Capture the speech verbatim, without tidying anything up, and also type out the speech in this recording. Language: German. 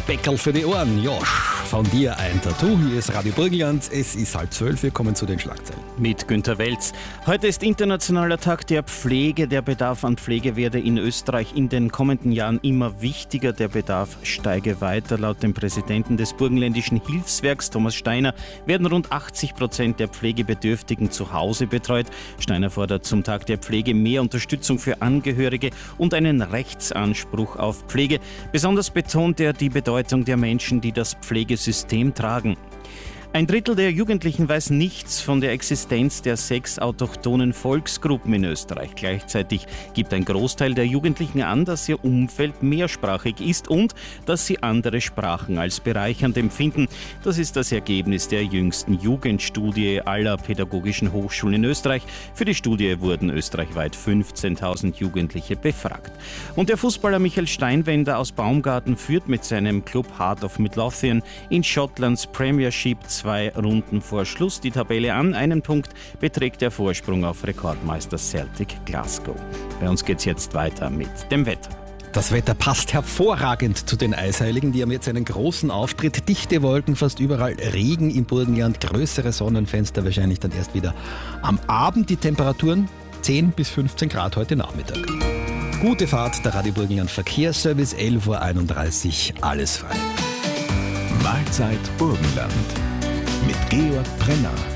Leckerl für die Ohren. Ja, von dir ein Tattoo. Hier ist Radio Burgenland. Es ist halb zwölf. Wir kommen zu den Schlagzeilen. Mit Günter Welz. Heute ist internationaler Tag der Pflege. Der Bedarf an Pflege werde in Österreich in den kommenden Jahren immer wichtiger. Der Bedarf steige weiter. Laut dem Präsidenten des Burgenländischen Hilfswerks, Thomas Steiner, werden rund achtzig Prozent der Pflegebedürftigen zu Hause betreut. Steiner fordert zum Tag der Pflege mehr Unterstützung für Angehörige und einen Rechtsanspruch auf Pflege. Besonders betont er die Bedeutung der Menschen, die das Pflegesystem tragen. Ein Drittel der Jugendlichen weiß nichts von der Existenz der sechs autochthonen Volksgruppen in Österreich. Gleichzeitig gibt ein Großteil der Jugendlichen an, dass ihr Umfeld mehrsprachig ist und dass sie andere Sprachen als bereichernd empfinden. Das ist das Ergebnis der jüngsten Jugendstudie aller pädagogischen Hochschulen in Österreich. Für die Studie wurden österreichweit fünfzehntausend Jugendliche befragt. Und der Fußballer Michael Steinwender aus Baumgarten führt mit seinem Club Heart of Midlothian in Schottlands Premiership zwei Runden vor Schluss die Tabelle an. Einen Punkt beträgt der Vorsprung auf Rekordmeister Celtic Glasgow. Bei uns geht's jetzt weiter mit dem Wetter. Das Wetter passt hervorragend zu den Eisheiligen. Die haben jetzt einen großen Auftritt. Dichte Wolken, fast überall Regen im Burgenland. Größere Sonnenfenster wahrscheinlich dann erst wieder am Abend. Die Temperaturen zehn bis fünfzehn Grad heute Nachmittag. Gute Fahrt, der Radio Burgenland Verkehrsservice, elf Uhr einunddreißig, alles frei. Mahlzeit Burgenland mit Georg Brenner.